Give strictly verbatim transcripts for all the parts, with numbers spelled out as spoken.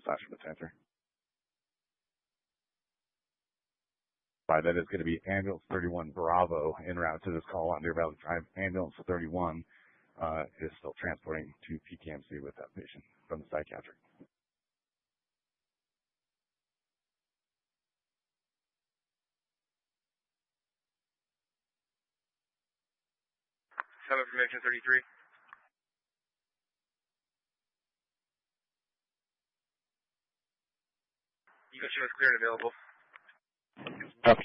slash for the Panther. Right, that is going to be Ambulance thirty-one Bravo en route to this call on Deer Valley Drive. Ambulance thirty-one uh, is still transporting to P K M C with that patient from the psychiatric. Some information thirty-three. You can show us clear and available. Copy.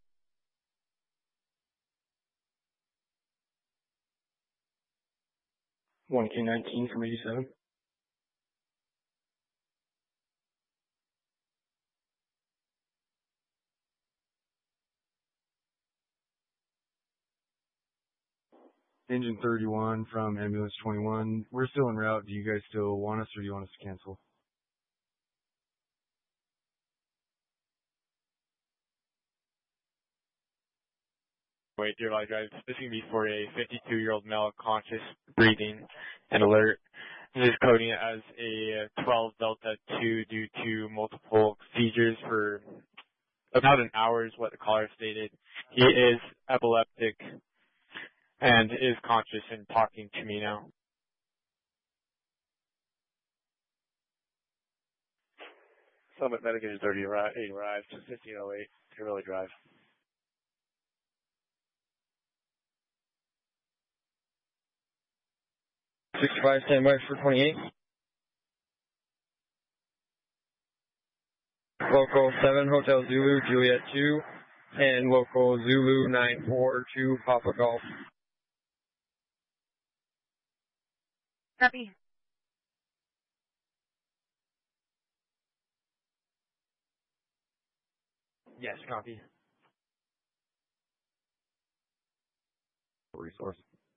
one K nineteen from eighty-seven. Engine thirty-one from Ambulance twenty-one. We're still en route. Do you guys still want us, or do you want us to cancel? Wait, Deer Valley Drive. This is going to be for a fifty-two-year-old male, conscious, breathing, and alert. This is coding it as a twelve Delta two due to multiple seizures for about an hour is what the caller stated. He is epileptic and is conscious and talking to me now. Summit Medication thirty eight arrived, fifteen oh eight, Deer Valley Drive. sixty-five, standby for twenty-eight. Local seven, Hotel Zulu, Juliet two, and local Zulu nine four two, Papa Golf. Copy. Yes, copy. Resource.